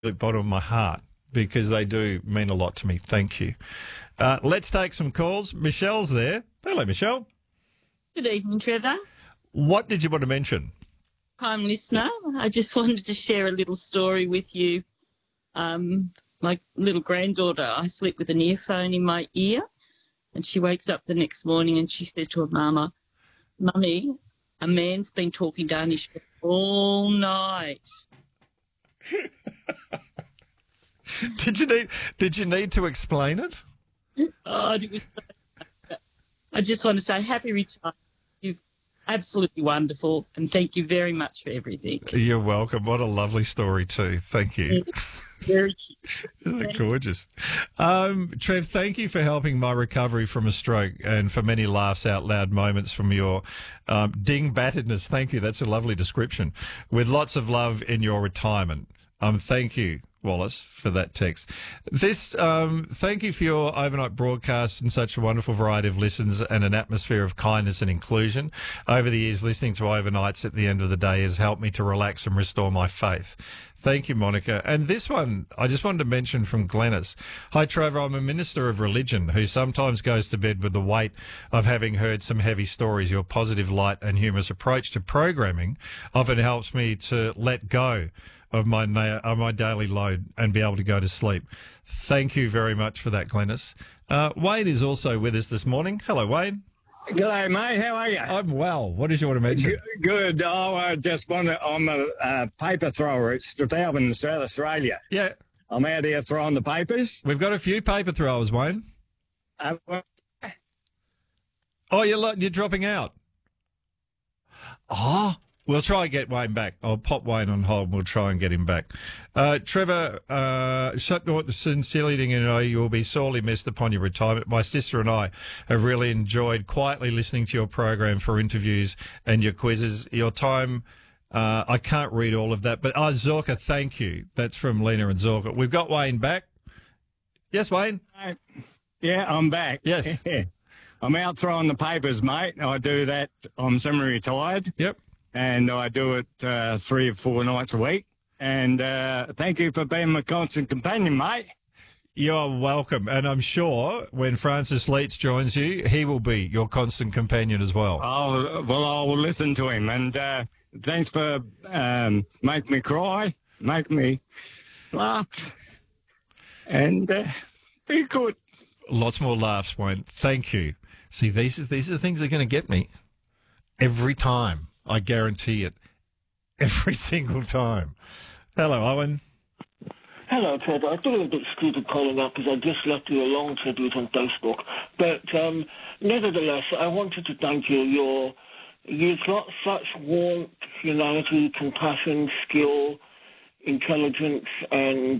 the bottom of my heart because they do mean a lot to me. Thank you. Let's take some calls. Michelle's there. Hello, Michelle. Good evening, Trevor. What did you want to mention? Prime listener. I just wanted to share a little story with you. My little granddaughter, I sleep with an earphone in my ear, and she wakes up the next morning and she said to her mama, "Mummy, a man's been talking down his street all night." Did you need to explain it? Oh, it was I just want to say happy retirement. You're absolutely wonderful, and thank you very much for everything. You're welcome. What a lovely story too. Thank you. Very cute. Isn't that gorgeous? Trev, thank you for helping my recovery from a stroke and for many laughs out loud moments from your ding-battedness. Thank you. That's a lovely description. With lots of love in your retirement. Thank you, Wallace, for that text. Thank you for your overnight broadcasts and such a wonderful variety of listens and an atmosphere of kindness and inclusion. Over the years, listening to overnights at the end of the day has helped me to relax and restore my faith. Thank you, Monica. And this one, I just wanted to mention from Glennis. Hi, Trevor. I'm a minister of religion who sometimes goes to bed with the weight of having heard some heavy stories. Your positive, light and humorous approach to programming often helps me to let go of my daily load and be able to go to sleep. Thank you very much for that, Glennis. Wade is also with us this morning. Hello, Wade. G'day, mate. How are you? I'm well. What did you want to mention? Good. Oh, I just I'm a paper thrower at Strathalbyn, South Australia. Yeah. I'm out here throwing the papers. We've got a few paper throwers, Wayne. Oh, you're dropping out. Oh, we'll try and get Wayne back. I'll pop Wayne on hold and we'll try and get him back. Trevor, sincerely, you will be sorely missed upon your retirement. My sister and I have really enjoyed quietly listening to your program for interviews and your quizzes. Your time, I can't read all of that, but Zorka, thank you. That's from Lena and Zorka. We've got Wayne back. Yes, Wayne? Yeah, I'm back. Yes. I'm out throwing the papers, mate. I do that. I'm semi-retired. Yep. And I do it 3 or 4 nights a week. And thank you for being my constant companion, mate. You're welcome. And I'm sure when Francis Leitz joins you, he will be your constant companion as well. Oh, well, I will listen to him. And thanks for making me cry, make me laugh, and be good. Lots more laughs, Wayne. Thank you. See, these are the things that are going to get me every time. I guarantee it. Every single time. Hello, Owen. Hello, Ted. I feel a bit stupid calling up because I just left you a long tribute on Facebook. But nevertheless, I wanted to thank you. You've got such warmth, humanity, compassion, skill, intelligence, and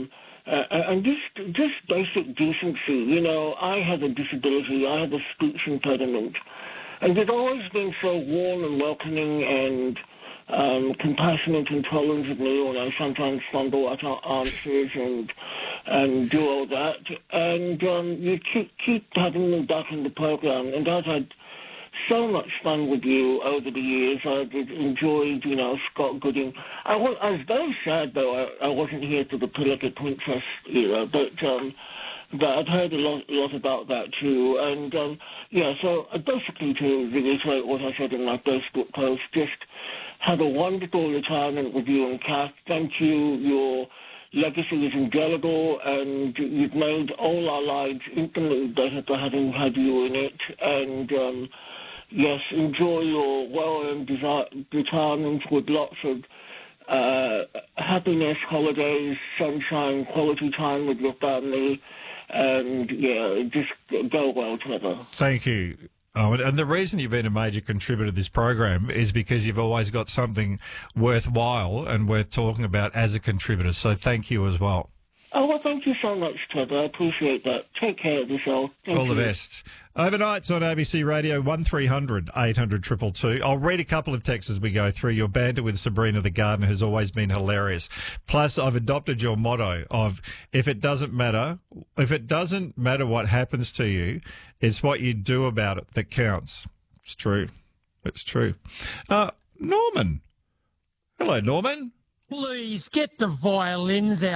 just basic decency. You know, I have a disability. I have a speech impediment. And you've always been so warm and welcoming and compassionate and tolerant of me when I sometimes fumble at our answers and do all that. And you keep having me back in the program. And I've had so much fun with you over the years. I've enjoyed, Scott Gooding. I was very sad, though, I wasn't here for the Pelican Princess era, but I've heard a lot about that too. And, so basically to reiterate what I said in my Facebook post, just have a wonderful retirement with you and Kath. Thank you. Your legacy is indelible, and you've made all our lives infinitely better for having had you in it. And, yes, enjoy your well-earned retirement with lots of happiness, holidays, sunshine, quality time with your family. And, just go well, Trevor. Thank you. Oh, and the reason you've been a major contributor to this program is because you've always got something worthwhile and worth talking about as a contributor. So thank you as well. Oh, well, thank you so much, Trevor. I appreciate that. Take care of yourself. All the best. Overnights on ABC Radio, 1300 800 222. I'll read a couple of texts as we go through. Your banter with Sabrina the Gardener has always been hilarious. Plus, I've adopted your motto of if it doesn't matter what happens to you, it's what you do about it that counts. It's true. It's true. Norman. Hello, Norman. Please get the violins out.